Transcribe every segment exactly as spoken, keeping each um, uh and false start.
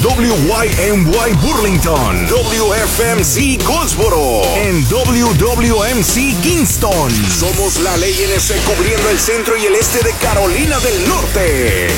W Y M Y Burlington, W F M C Goldsboro, en W W M C Kingston. Somos la Ley N C cubriendo el centro y el este de Carolina del Norte.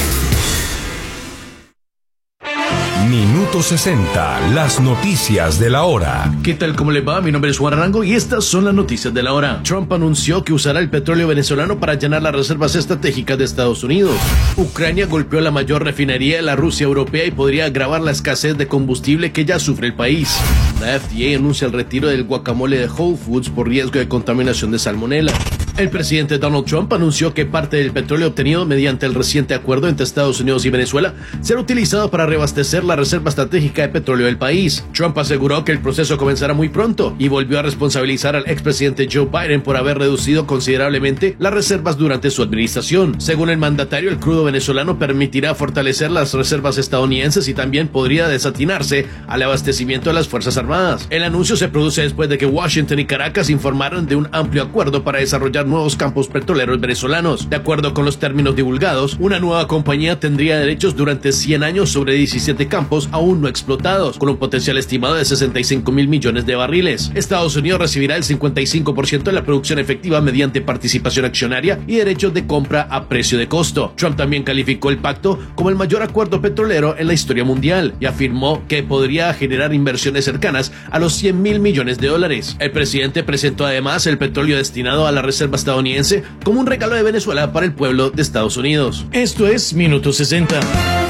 Minuto sesenta, las noticias de la hora. ¿Qué tal? ¿Cómo le va? Mi nombre es Juan Arango y estas son las noticias de la hora. Trump anunció que usará el petróleo venezolano para llenar las reservas estratégicas de Estados Unidos. Ucrania golpeó la mayor refinería de la Rusia europea y podría agravar la escasez de combustible que ya sufre el país. La F D A anuncia el retiro del guacamole de Whole Foods por riesgo de contaminación de salmonela. El presidente Donald Trump anunció que parte del petróleo obtenido mediante el reciente acuerdo entre Estados Unidos y Venezuela será utilizado para reabastecer la reserva estratégica de petróleo del país. Trump aseguró que el proceso comenzará muy pronto y volvió a responsabilizar al expresidente Joe Biden por haber reducido considerablemente las reservas durante su administración. Según el mandatario, el crudo venezolano permitirá fortalecer las reservas estadounidenses y también podría desatinarse al abastecimiento de las Fuerzas Armadas. El anuncio se produce después de que Washington y Caracas informaron de un amplio acuerdo para desarrollar nuevos campos petroleros venezolanos. De acuerdo con los términos divulgados, una nueva compañía tendría derechos durante cien años sobre diecisiete campos aún no explotados, con un potencial estimado de sesenta y cinco mil millones de barriles. Estados Unidos recibirá el cincuenta y cinco por ciento de la producción efectiva mediante participación accionaria y derechos de compra a precio de costo. Trump también calificó el pacto como el mayor acuerdo petrolero en la historia mundial y afirmó que podría generar inversiones cercanas a los cien mil millones de dólares. El presidente presentó además el petróleo destinado a la reserva estadounidense como un regalo de Venezuela para el pueblo de Estados Unidos. Esto es Minuto sesenta.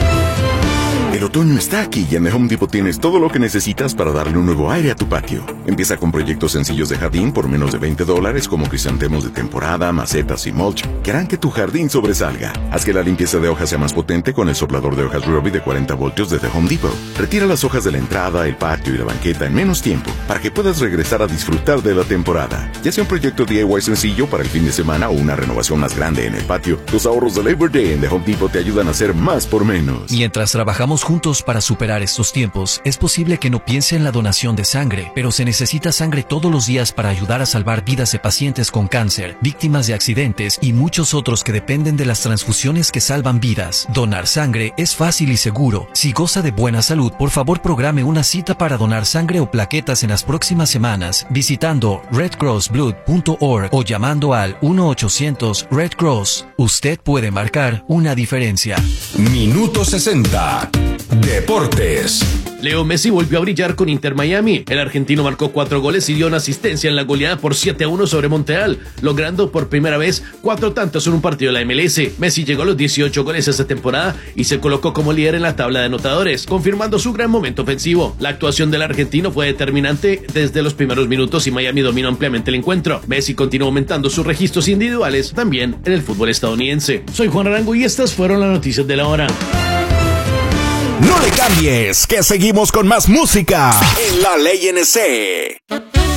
El otoño está aquí y en The Home Depot tienes todo lo que necesitas para darle un nuevo aire a tu patio. Empieza con proyectos sencillos de jardín por menos de veinte dólares como crisantemos de temporada, macetas y mulch que harán que tu jardín sobresalga. Haz que la limpieza de hojas sea más potente con el soplador de hojas Ryobi de cuarenta voltios de The Home Depot. Retira las hojas de la entrada, el patio y la banqueta en menos tiempo para que puedas regresar a disfrutar de la temporada. Ya sea un proyecto D I Y sencillo para el fin de semana o una renovación más grande en el patio, los ahorros de Labor Day en The Home Depot te ayudan a hacer más por menos. Mientras trabajamos juntos para superar estos tiempos, es posible que no piense en la donación de sangre, pero se necesita sangre todos los días para ayudar a salvar vidas de pacientes con cáncer, víctimas de accidentes y muchos otros que dependen de las transfusiones que salvan vidas. Donar sangre es fácil y seguro. Si goza de buena salud, por favor programe una cita para donar sangre o plaquetas en las próximas semanas visitando red cross blood punto org o llamando al uno ochocientos red cross. Usted puede marcar una diferencia. Minuto sesenta. Deportes. Leo Messi volvió a brillar con Inter Miami. El argentino marcó cuatro goles y dio una asistencia en la goleada por siete a uno sobre Montreal, logrando por primera vez cuatro tantos en un partido de la M L S. Messi llegó a los dieciocho goles esta temporada y se colocó como líder en la tabla de anotadores, confirmando su gran momento ofensivo. La actuación del argentino fue determinante desde los primeros minutos y Miami dominó ampliamente el encuentro. Messi continuó aumentando sus registros individuales también en el fútbol estadounidense. Soy Juan Arango y estas fueron las noticias de la hora. No le cambies, que seguimos con más música en La Ley N C.